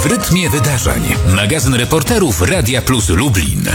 w rytmie wydarzeń. Magazyn reporterów Radia Plus Lublin.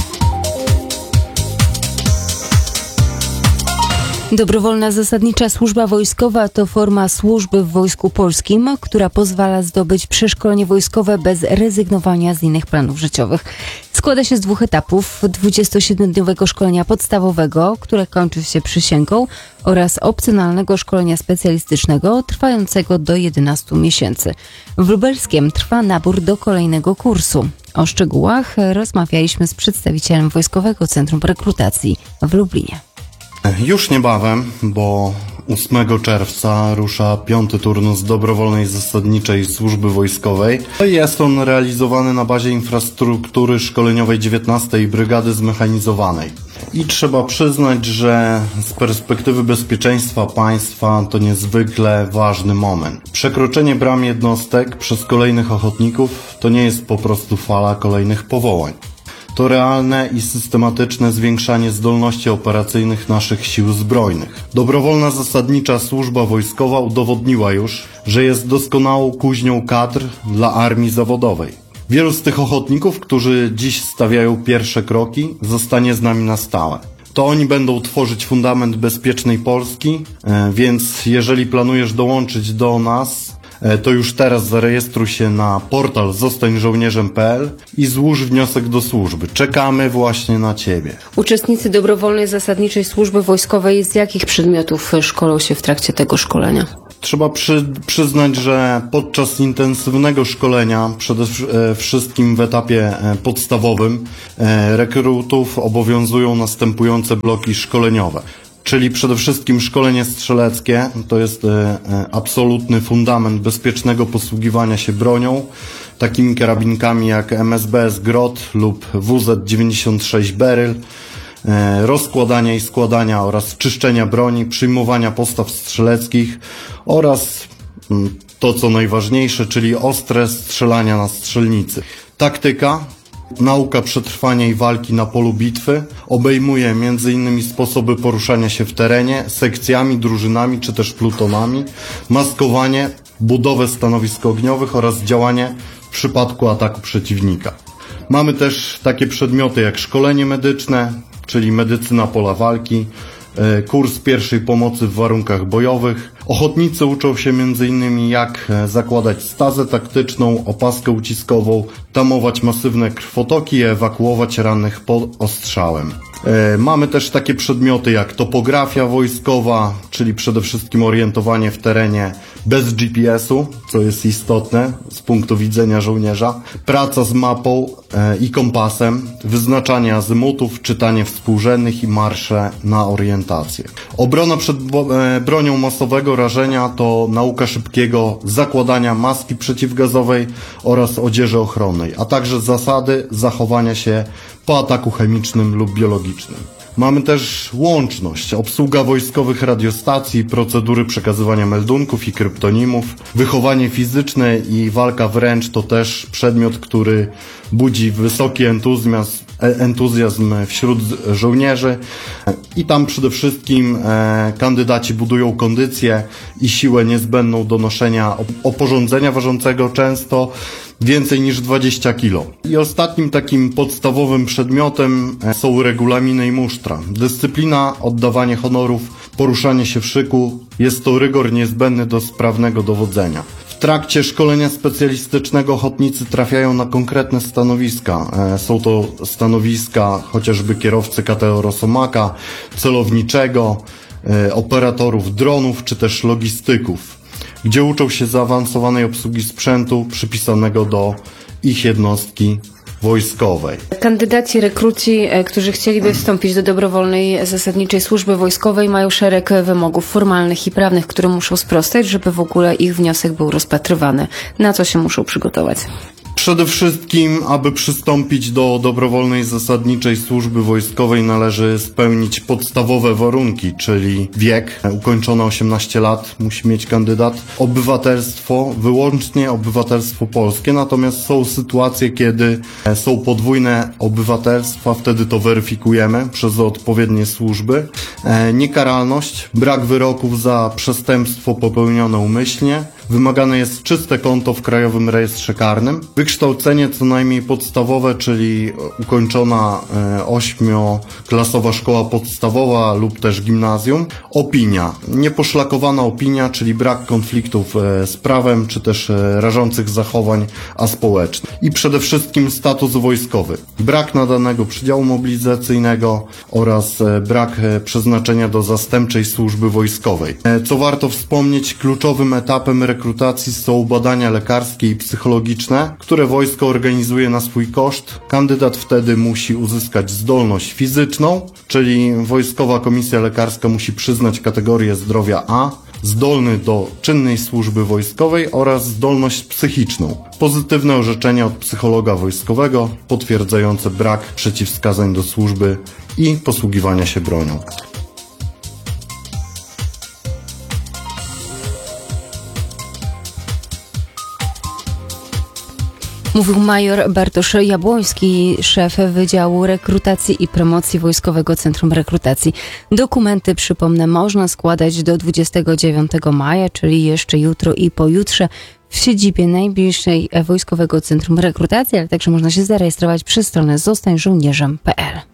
Dobrowolna zasadnicza służba wojskowa to forma służby w Wojsku Polskim, która pozwala zdobyć przeszkolenie wojskowe bez rezygnowania z innych planów życiowych. Składa się z 2 etapów: 27-dniowego szkolenia podstawowego, które kończy się przysięgą, oraz opcjonalnego szkolenia specjalistycznego trwającego do 11 miesięcy. W Lubelskiem trwa nabór do kolejnego kursu. O szczegółach rozmawialiśmy z przedstawicielem Wojskowego Centrum Rekrutacji w Lublinie. Już niebawem, bo 8 czerwca rusza 5. turnus dobrowolnej zasadniczej służby wojskowej. Jest on realizowany na bazie infrastruktury szkoleniowej 19. Brygady Zmechanizowanej. I trzeba przyznać, że z perspektywy bezpieczeństwa państwa to niezwykle ważny moment. Przekroczenie bram jednostek przez kolejnych ochotników to nie jest po prostu fala kolejnych powołań. To realne i systematyczne zwiększanie zdolności operacyjnych naszych sił zbrojnych. Dobrowolna zasadnicza służba wojskowa udowodniła już, że jest doskonałą kuźnią kadr dla armii zawodowej. Wielu z tych ochotników, którzy dziś stawiają pierwsze kroki, zostanie z nami na stałe. To oni będą tworzyć fundament bezpiecznej Polski, więc jeżeli planujesz dołączyć do nas, to już teraz zarejestruj się na portal zostańżołnierzem.pl i złóż wniosek do służby. Czekamy właśnie na Ciebie. Uczestnicy dobrowolnej zasadniczej służby wojskowej z jakich przedmiotów szkolą się w trakcie tego szkolenia? Trzeba przyznać, że podczas intensywnego szkolenia, przede wszystkim w etapie podstawowym, rekrutów obowiązują następujące bloki szkoleniowe. Czyli przede wszystkim szkolenie strzeleckie, to jest absolutny fundament bezpiecznego posługiwania się bronią, takimi karabinkami jak MSBS Grot lub WZ-96 Beryl, rozkładania i składania oraz czyszczenia broni, przyjmowania postaw strzeleckich oraz to, co najważniejsze, czyli ostre strzelania na strzelnicy. Taktyka. Nauka przetrwania i walki na polu bitwy obejmuje m.in. sposoby poruszania się w terenie, sekcjami, drużynami czy też plutonami, maskowanie, budowę stanowisk ogniowych oraz działanie w przypadku ataku przeciwnika. Mamy też takie przedmioty jak szkolenie medyczne, czyli medycyna pola walki, kurs pierwszej pomocy w warunkach bojowych. Ochotnicy uczą się m.in. jak zakładać stazę taktyczną, opaskę uciskową, tamować masywne krwotoki i ewakuować rannych pod ostrzałem. Mamy też takie przedmioty jak topografia wojskowa, czyli przede wszystkim orientowanie w terenie bez GPS-u, co jest istotne z punktu widzenia żołnierza, praca z mapą i kompasem, wyznaczanie azymutów, czytanie współrzędnych i marsze na orientację. Obrona przed bronią masowego rażenia to nauka szybkiego zakładania maski przeciwgazowej oraz odzieży ochronnej, a także zasady zachowania się po ataku chemicznym lub biologicznym. Mamy też łączność, obsługa wojskowych radiostacji, procedury przekazywania meldunków i kryptonimów. Wychowanie fizyczne i walka wręcz to też przedmiot, który budzi wysoki entuzjazm wśród żołnierzy i tam przede wszystkim kandydaci budują kondycję i siłę niezbędną do noszenia oporządzenia ważącego często więcej niż 20 kg. I ostatnim takim podstawowym przedmiotem są regulaminy i musztra. Dyscyplina, oddawanie honorów, poruszanie się w szyku, jest to rygor niezbędny do sprawnego dowodzenia. W trakcie szkolenia specjalistycznego ochotnicy trafiają na konkretne stanowiska. Są to stanowiska chociażby kierowcy KTO Rosomaka, celowniczego, operatorów dronów czy też logistyków, gdzie uczą się zaawansowanej obsługi sprzętu przypisanego do ich jednostki wojskowej. Kandydaci, rekruci, którzy chcieliby wstąpić do dobrowolnej zasadniczej służby wojskowej, mają szereg wymogów formalnych i prawnych, które muszą sprostać, żeby w ogóle ich wniosek był rozpatrywany. Na co się muszą przygotować? Przede wszystkim, aby przystąpić do dobrowolnej zasadniczej służby wojskowej, należy spełnić podstawowe warunki, czyli wiek, ukończone 18 lat musi mieć kandydat, obywatelstwo, wyłącznie obywatelstwo polskie, natomiast są sytuacje, kiedy są podwójne obywatelstwa, wtedy to weryfikujemy przez odpowiednie służby, niekaralność, brak wyroków za przestępstwo popełnione umyślnie, Wymagane jest czyste konto w Krajowym Rejestrze Karnym, wykształcenie co najmniej podstawowe, czyli ukończona 8-klasowa szkoła podstawowa lub też gimnazjum. Opinia. Nieposzlakowana opinia, czyli brak konfliktów z prawem, czy też rażących zachowań aspołecznych. I przede wszystkim status wojskowy. Brak nadanego przydziału mobilizacyjnego oraz brak przeznaczenia do zastępczej służby wojskowej. Co warto wspomnieć, kluczowym etapem rekrutacji są badania lekarskie i psychologiczne, które wojsko organizuje na swój koszt. Kandydat wtedy musi uzyskać zdolność fizyczną, czyli Wojskowa Komisja Lekarska musi przyznać kategorię zdrowia A, zdolny do czynnej służby wojskowej oraz zdolność psychiczną. Pozytywne orzeczenie od psychologa wojskowego potwierdzające brak przeciwwskazań do służby i posługiwania się bronią. Mówił major Bartosz Jabłoński, szef Wydziału Rekrutacji i Promocji Wojskowego Centrum Rekrutacji. Dokumenty, przypomnę, można składać do 29 maja, czyli jeszcze jutro i pojutrze w siedzibie najbliższej Wojskowego Centrum Rekrutacji, ale także można się zarejestrować przez stronę zostańżołnierzem.pl.